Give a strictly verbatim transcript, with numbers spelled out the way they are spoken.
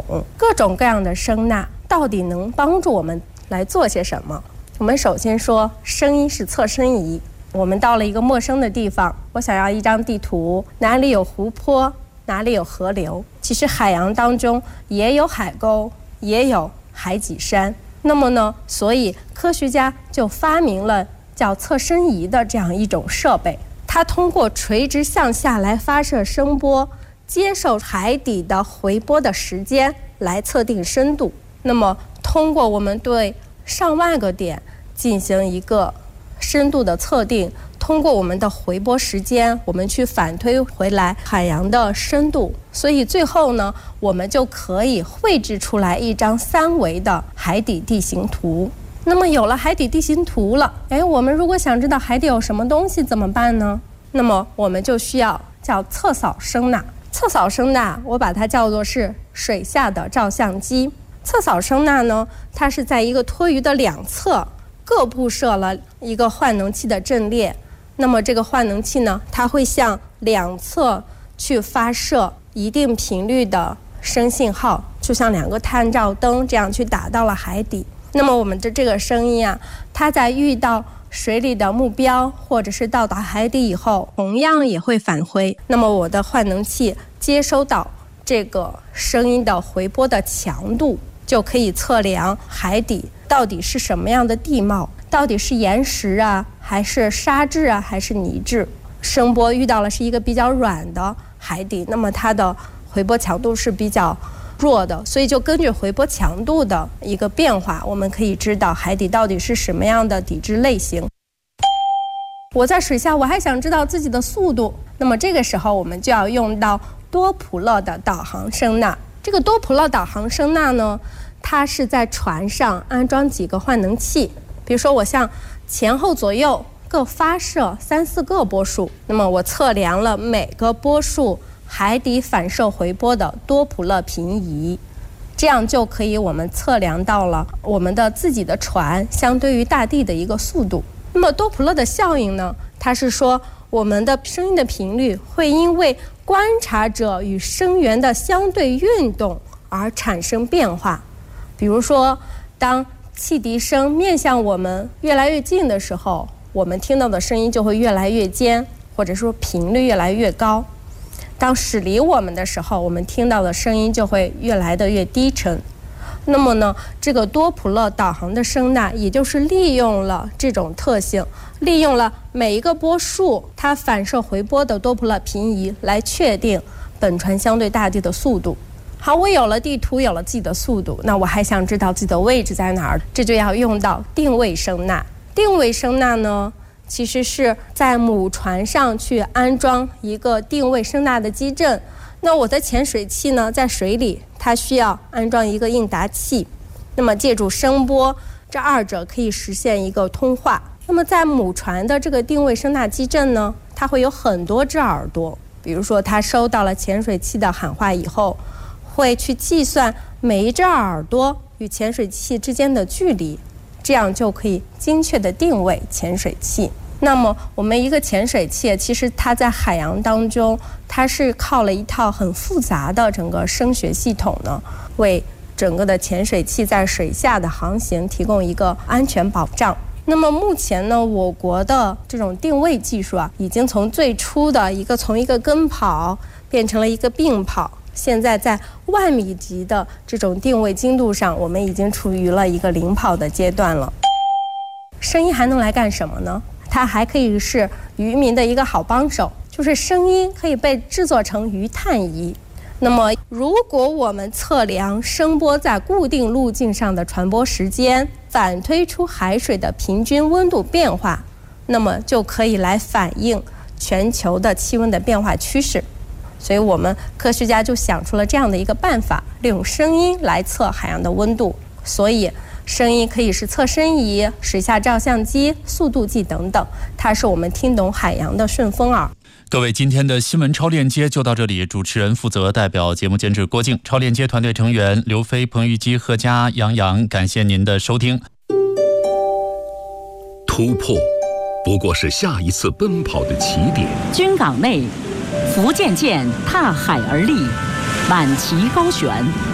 各种各样的声呐到底能帮助我们来做些什么？我们首先说，声音是测身仪。我们到了一个陌生的地方，我想要一张地图，哪里有湖泊，哪里有河流。其实海洋当中也有海沟，也有海脊山。那么呢，所以科学家就发明了叫测身仪的这样一种设备，它通过垂直向下来发射声波，接受海底的回波的时间来测定深度。那么通过我们对上万个点进行一个深度的测定，通过我们的回波时间，我们去反推回来海洋的深度，所以最后呢，我们就可以绘制出来一张三维的海底地形图。那么有了海底地形图了，哎，我们如果想知道海底有什么东西怎么办呢？那么我们就需要叫测扫声呐。测扫声呐，我把它叫做是水下的照相机。测扫声呐呢，它是在一个托鱼的两侧各布设了一个换能器的阵列。那么这个换能器呢，它会向两侧去发射一定频率的声信号，就像两个探照灯这样去打到了海底。那么我们的这个声音啊，它在遇到水里的目标或者是到达海底以后，同样也会返回。那么我的换能器接收到这个声音的回波的强度，就可以测量海底到底是什么样的地貌，到底是岩石啊，还是沙质啊，还是泥质。声波遇到了是一个比较软的海底，那么它的回波强度是比较弱的，所以就根据回波强度的一个变化，我们可以知道海底到底是什么样的底质类型。我在水下，我还想知道自己的速度，那么这个时候我们就要用到多普勒的导航声呐。这个多普勒导航声呐呢，它是在船上安装几个换能器，比如说我向前后左右各发射三四个波束，那么我测量了每个波束海底反射回波的多普勒平移，这样就可以我们测量到了我们的自己的船相对于大地的一个速度。那么多普勒的效应呢，它是说我们的声音的频率会因为观察者与声源的相对运动而产生变化。比如说，当汽笛声面向我们越来越近的时候，我们听到的声音就会越来越尖，或者说频率越来越高。当驶离我们的时候，我们听到的声音就会越来的越低沉。那么呢，这个多普勒导航的声呐，也就是利用了这种特性，利用了每一个波束它反射回波的多普勒平移，来确定本船相对大地的速度。好，我有了地图，有了自己的速度，那我还想知道自己的位置在哪儿，这就要用到定位声呐。定位声呐呢，其实是在母船上去安装一个定位声呐的基阵。那我的潜水器呢，在水里它需要安装一个应答器，那么借助声波，这二者可以实现一个通话。那么在母船的这个定位声呐基阵呢，它会有很多只耳朵，比如说它收到了潜水器的喊话以后，会去计算每一只耳朵与潜水器之间的距离，这样就可以精确地定位潜水器。那么我们一个潜水器，其实它在海洋当中，它是靠了一套很复杂的整个声学系统呢，为整个的潜水器在水下的航行提供一个安全保障。那么目前呢，我国的这种定位技术啊，已经从最初的一个从一个跟跑变成了一个并跑，现在在万米级的这种定位精度上，我们已经处于了一个领跑的阶段了。声音还能来干什么呢？它还可以是渔民的一个好帮手，就是声音可以被制作成鱼探仪。那么如果我们测量声波在固定路径上的传播时间，反推出海水的平均温度变化，那么就可以来反映全球的气温的变化趋势。所以我们科学家就想出了这样的一个办法，利用声音来测海洋的温度。所以声音可以是测身仪、水下照相机、速度计等等，它是我们听懂海洋的顺风耳。 各位，今天的新闻超链接就到这里，主持人负责，代表节目监制郭靖，超链接团队成员刘飞、彭玉基、何佳、杨洋，感谢您的收听。 突破不过是下一次奔跑的起点。 军港内，福建舰踏海而立，满旗高悬。